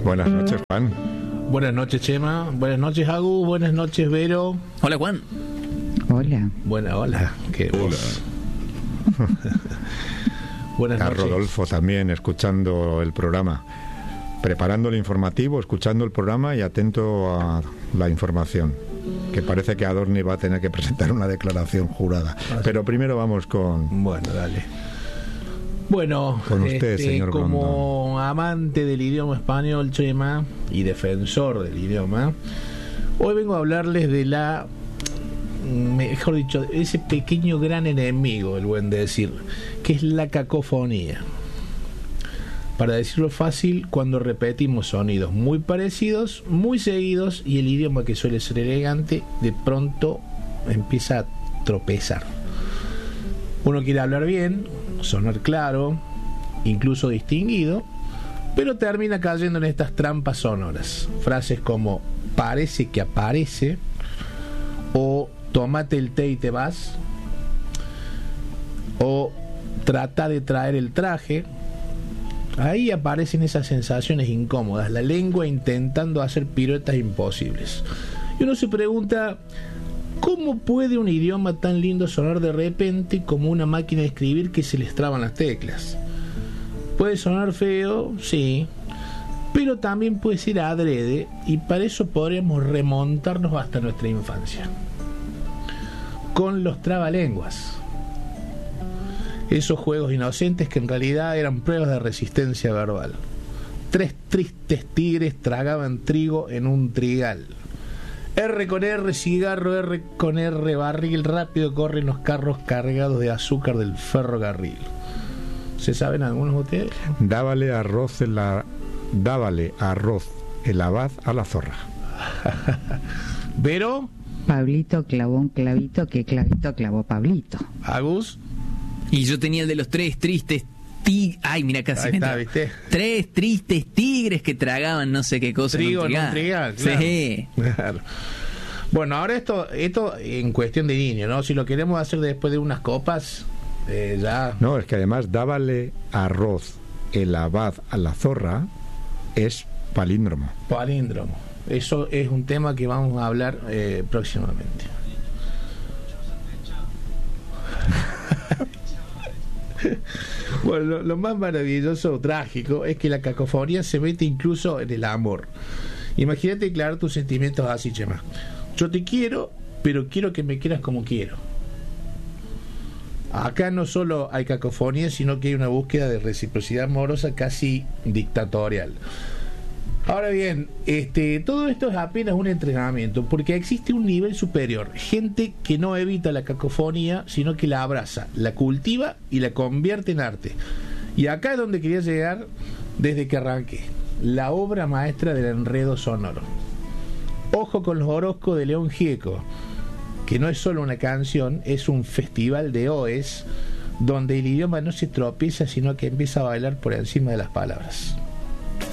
Buenas noches, Juan. Buenas noches, Chema. Buenas noches, Agus. Buenas noches, Vero. Hola, Juan. Hola. Hola. Qué voz. Buenas noches. Rodolfo también escuchando el programa, preparando el informativo, escuchando el programa y atento a la información, que parece que Adorni va a tener que presentar una declaración jurada. Pero primero vamos con... Bueno, dale. Bueno, con usted, señor como Grondón. amante del idioma español, Chema, y defensor del idioma, hoy vengo a hablarles de mejor dicho, ese pequeño gran enemigo, el buen decir, que es la cacofonía. Para decirlo fácil, cuando repetimos sonidos muy parecidos, muy seguidos, y el idioma, que suele ser elegante, de pronto empieza a tropezar. Uno quiere hablar bien, sonar claro, incluso distinguido, pero termina cayendo en estas trampas sonoras. Frases como parece que aparece, o tómate el té y te vas, o trata de traer el traje. Ahí aparecen esas sensaciones incómodas, la lengua intentando hacer piruetas imposibles. Y uno se pregunta, ¿cómo puede un idioma tan lindo sonar de repente como una máquina de escribir que se les traban las teclas? Puede sonar feo, sí, pero también puede ser adrede, y para eso podríamos remontarnos hasta nuestra infancia, con los trabalenguas. Esos juegos inocentes que en realidad eran pruebas de resistencia verbal. 3 tristes tigres tragaban trigo en un trigal. R con R cigarro, R con R barril, rápido corren los carros cargados de azúcar del ferrocarril. ¿Se saben algunos de ustedes? Dábale arroz el abad a la zorra. ¿Vero? Pablito clavó un clavito, que clavito clavó Pablito. ¿Agus? Y yo tenía el de los 3 tristes ay, mira, casi ahí está, ¿viste? 3 tristes tigres que tragaban no sé qué cosa. Trigo en un trigal, claro. Sí. Claro. Bueno, ahora esto en cuestión de niño, ¿no? Si lo queremos hacer después de unas copas, ya... No, es que además dábale arroz el abad a la zorra es palíndromo. Palíndromo. Eso es un tema que vamos a hablar próximamente. Bueno, lo más maravilloso o trágico es que la cacofonía se mete incluso en el amor. Imagínate declarar tus sentimientos así, Chema. Yo te quiero, pero quiero que me quieras como quiero. Acá no solo hay cacofonía, sino que hay una búsqueda de reciprocidad amorosa casi dictatorial. Ahora bien, todo esto es apenas un entrenamiento, porque existe un nivel superior, gente que no evita la cacofonía, sino que la abraza, la cultiva y la convierte en arte. Y acá es donde quería llegar desde que arranqué, la obra maestra del enredo sonoro. Ojo con los Orozco de León Gieco, que no es solo una canción, es un festival de oes, donde el idioma no se tropieza, sino que empieza a bailar por encima de las palabras.